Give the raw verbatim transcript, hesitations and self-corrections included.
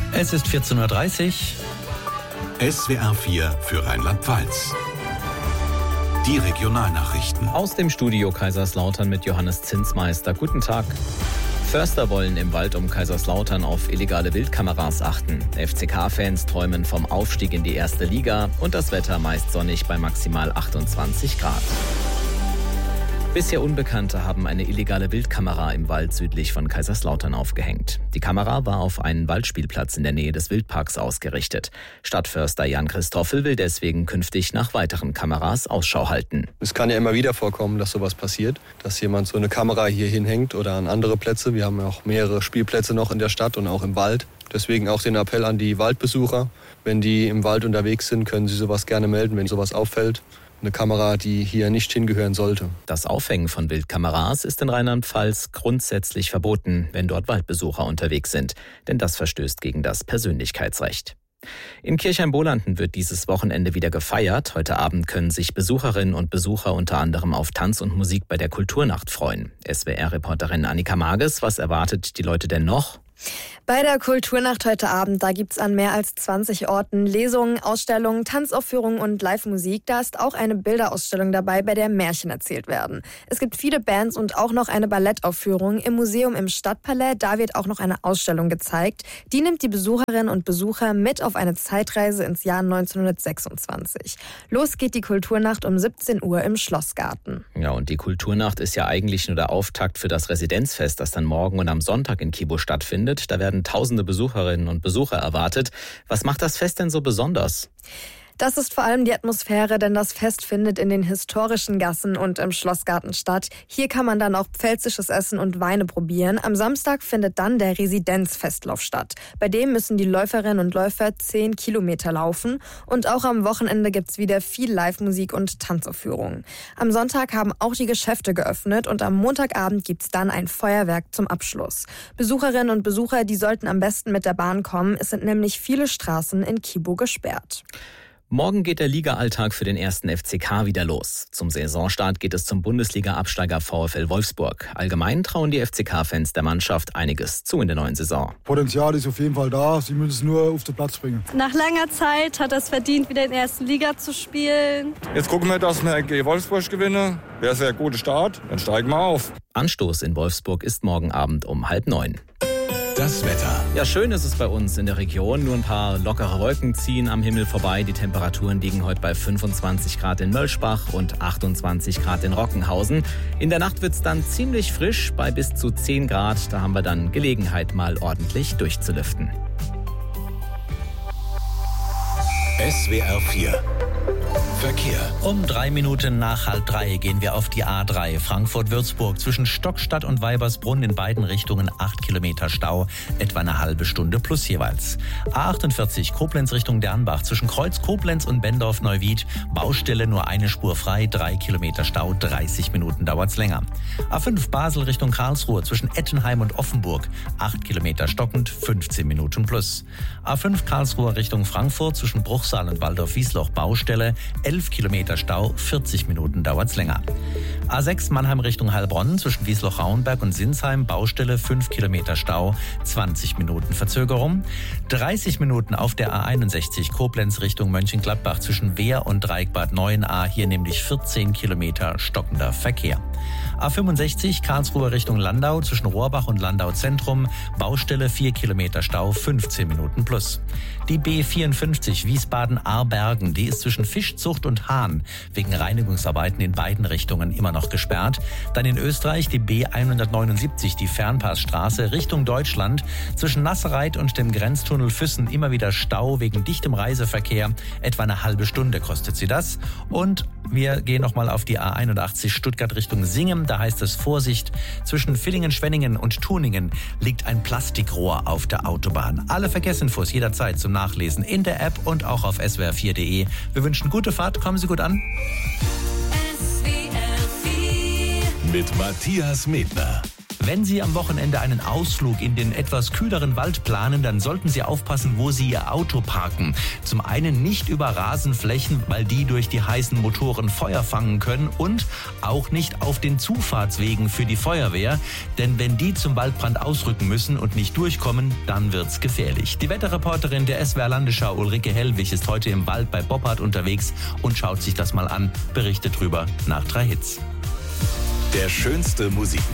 Es ist vierzehn Uhr dreißig. S W R vier für Rheinland-Pfalz. Die Regionalnachrichten. Aus dem Studio Kaiserslautern mit Johannes Zinsmeister. Guten Tag. Förster wollen im Wald um Kaiserslautern auf illegale Wildkameras achten. F C K-Fans träumen vom Aufstieg in die erste Liga und das Wetter meist sonnig bei maximal achtundzwanzig Grad. Bisher Unbekannte haben eine illegale Wildkamera im Wald südlich von Kaiserslautern aufgehängt. Die Kamera war auf einen Waldspielplatz in der Nähe des Wildparks ausgerichtet. Stadtförster Jan Christoffel will deswegen künftig nach weiteren Kameras Ausschau halten. Es kann ja immer wieder vorkommen, dass sowas passiert, dass jemand so eine Kamera hier hinhängt oder an andere Plätze. Wir haben ja auch mehrere Spielplätze noch in der Stadt und auch im Wald. Deswegen auch den Appell an die Waldbesucher. Wenn die im Wald unterwegs sind, können sie sowas gerne melden, wenn sowas auffällt. Eine Kamera, die hier nicht hingehören sollte. Das Aufhängen von Wildkameras ist in Rheinland-Pfalz grundsätzlich verboten, wenn dort Waldbesucher unterwegs sind. Denn das verstößt gegen das Persönlichkeitsrecht. In Kirchheim-Bolanden wird dieses Wochenende wieder gefeiert. Heute Abend können sich Besucherinnen und Besucher unter anderem auf Tanz und Musik bei der Kulturnacht freuen. S W R-Reporterin Annika Mages, was erwartet die Leute denn noch? Bei der Kulturnacht heute Abend, da gibt's an mehr als zwanzig Orten Lesungen, Ausstellungen, Tanzaufführungen und Live-Musik. Da ist auch eine Bilderausstellung dabei, bei der Märchen erzählt werden. Es gibt viele Bands und auch noch eine Ballettaufführung im Museum im Stadtpalais. Da wird auch noch eine Ausstellung gezeigt. Die nimmt die Besucherinnen und Besucher mit auf eine Zeitreise ins Jahr neunzehnhundertsechsundzwanzig. Los geht die Kulturnacht um siebzehn Uhr im Schlossgarten. Ja, und die Kulturnacht ist ja eigentlich nur der Auftakt für das Residenzfest, das dann morgen und am Sonntag in Kibo stattfindet. Da werden tausende Besucherinnen und Besucher erwartet. Was macht das Fest denn so besonders? Das ist vor allem die Atmosphäre, denn das Fest findet in den historischen Gassen und im Schlossgarten statt. Hier kann man dann auch pfälzisches Essen und Weine probieren. Am Samstag findet dann der Residenzfestlauf statt. Bei dem müssen die Läuferinnen und Läufer zehn Kilometer laufen. Und auch am Wochenende gibt's wieder viel Live-Musik und Tanzaufführungen. Am Sonntag haben auch die Geschäfte geöffnet und am Montagabend gibt's dann ein Feuerwerk zum Abschluss. Besucherinnen und Besucher, die sollten am besten mit der Bahn kommen. Es sind nämlich viele Straßen in Kibo gesperrt. Morgen geht der Liga-Alltag für den ersten F C K wieder los. Zum Saisonstart geht es zum Bundesliga-Absteiger VfL Wolfsburg. Allgemein trauen die F C K-Fans der Mannschaft einiges zu in der neuen Saison. Potenzial ist auf jeden Fall da, sie müssen es nur auf den Platz bringen. Nach langer Zeit hat er es verdient, wieder in der ersten Liga zu spielen. Jetzt gucken wir, dass wir gegen Wolfsburg gewinnen. Wäre es ein guter Start, dann steigen wir auf. Anstoß in Wolfsburg ist morgen Abend um halb neun. Das Wetter. Ja, schön ist es bei uns in der Region. Nur ein paar lockere Wolken ziehen am Himmel vorbei. Die Temperaturen liegen heute bei fünfundzwanzig Grad in Mölschbach und achtundzwanzig Grad in Rockenhausen. In der Nacht wird es dann ziemlich frisch bei bis zu zehn Grad. Da haben wir dann Gelegenheit, mal ordentlich durchzulüften. S W R vier Verkehr. Um drei Minuten nach halb drei gehen wir auf die A drei Frankfurt-Würzburg. Zwischen Stockstadt und Weibersbrunn in beiden Richtungen acht Kilometer Stau, etwa eine halbe Stunde plus jeweils. A achtundvierzig Koblenz Richtung Dernbach zwischen Kreuz Koblenz und Bendorf-Neuwied. Baustelle nur eine Spur frei, drei Kilometer Stau, dreißig Minuten dauert's länger. A fünf Basel Richtung Karlsruhe zwischen Ettenheim und Offenburg. acht Kilometer stockend, fünfzehn Minuten plus. A fünf Karlsruhe Richtung Frankfurt zwischen Bruchsal und Waldorf-Wiesloch. Baustelle, elf Kilometer Stau, vierzig Minuten dauert's länger. A sechs Mannheim Richtung Heilbronn zwischen Wiesloch-Rauenberg und Sinsheim. Baustelle, fünf Kilometer Stau, zwanzig Minuten Verzögerung. dreißig Minuten auf der A einundsechzig Koblenz Richtung Mönchengladbach zwischen Wehr und Dreieckbad neun A. Hier nämlich vierzehn Kilometer stockender Verkehr. A fünfundsechzig Karlsruhe Richtung Landau zwischen Rohrbach und Landau Zentrum. Baustelle, vier Kilometer Stau, fünfzehn Minuten plus. Die B vierundfünfzig Wiesbaden-Ahrbergen, die ist zwischen Fischzucht und Hahn wegen Reinigungsarbeiten in beiden Richtungen immer noch gesperrt. Dann in Österreich die B hundertneunundsiebzig, die Fernpassstraße Richtung Deutschland. Zwischen Nassereit und dem Grenztunnel Füssen immer wieder Stau wegen dichtem Reiseverkehr. Etwa eine halbe Stunde kostet sie das. Und wir gehen nochmal auf die A einundachtzig Stuttgart Richtung Singen. Da heißt es Vorsicht, zwischen Villingen-Schwenningen und Tuningen liegt ein Plastikrohr auf der Autobahn. Alle Verkehrsinfos jederzeit zum Nachlesen in der App und auch auf S W R vier punkt de. Wir wünschen gute Fahrt, kommen Sie gut an. Mit Matthias Medner. Wenn Sie am Wochenende einen Ausflug in den etwas kühleren Wald planen, dann sollten Sie aufpassen, wo Sie Ihr Auto parken. Zum einen nicht über Rasenflächen, weil die durch die heißen Motoren Feuer fangen können, und auch nicht auf den Zufahrtswegen für die Feuerwehr, denn wenn die zum Waldbrand ausrücken müssen und nicht durchkommen, dann wird's gefährlich. Die Wetterreporterin der S W R Landesschau Ulrike Hellwig ist heute im Wald bei Boppard unterwegs und schaut sich das mal an, berichtet drüber nach drei Hits. Der schönste Musik